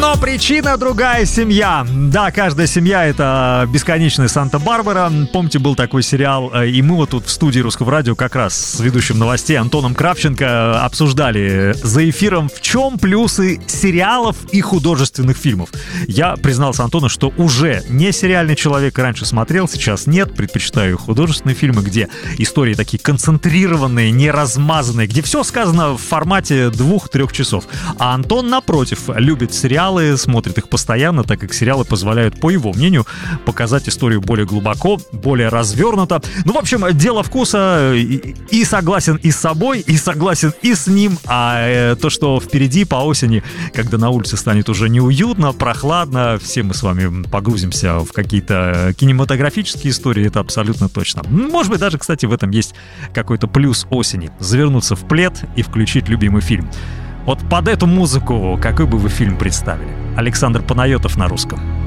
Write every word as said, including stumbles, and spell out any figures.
Но причина другая — семья. Да, каждая семья — это бесконечная Санта-Барбара. Помните, был такой сериал, и мы вот тут в студии Русского радио как раз с ведущим новостей Антоном Кравченко обсуждали за эфиром, в чем плюсы сериалов и художественных фильмов. Я признался Антону, что уже не сериальный человек, раньше смотрел, сейчас нет, предпочитаю художественные фильмы, где истории такие концентрированные, не размазанные, где все сказано в формате двух-трех часов. А Антон, напротив, любит сериалы, смотрит их постоянно, так как сериалы позволяют, по его мнению, показать историю более глубоко, более развернуто. Ну, в общем, дело вкуса, и, и согласен и с собой, и согласен и с ним. А э, то, что впереди по осени, когда на улице станет уже неуютно, прохладно, все мы с вами погрузимся в какие-то кинематографические истории, это абсолютно точно. Может быть, даже, кстати, в этом есть какой-то плюс осени. Завернуться в плед и включить любимый фильм. Вот под эту музыку какой бы вы фильм представили? Александр Панайотов на русском.